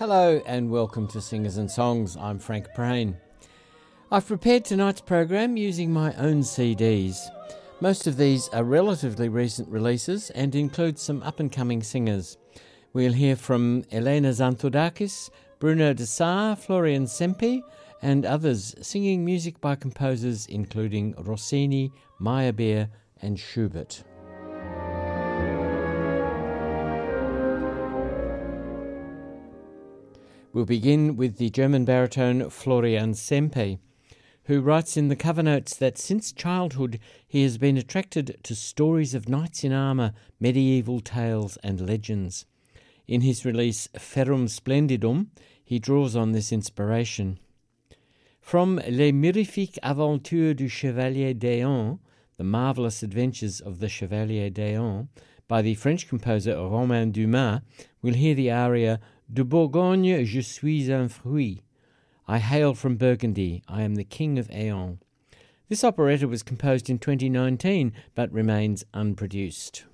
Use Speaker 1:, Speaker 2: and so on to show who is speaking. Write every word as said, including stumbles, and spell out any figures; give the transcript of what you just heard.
Speaker 1: Hello and welcome to Singers and Songs. I'm Frank Prain. I've prepared tonight's program using my own C Ds. Most of these are relatively recent releases and include some up-and-coming singers. We'll hear from Elena Xanthoudakis, Bruno de Sa, Florian Sempe and others singing music by composers including Rossini, Meyerbeer and Schubert. We'll begin with the German baritone Florian Sempe, who writes in the cover notes that since childhood he has been attracted to stories of knights in armour, medieval tales and legends. In his release Ferrum Splendidum, he draws on this inspiration. From Les Mirifiques Aventures du Chevalier d'Eon, The Marvellous Adventures of the Chevalier d'Eon, by the French composer Romain Dumas, we'll hear the aria De Bourgogne je suis un fruit. I hail from Burgundy, I am the king of Aeon. This operetta was composed in twenty nineteen, but remains unproduced.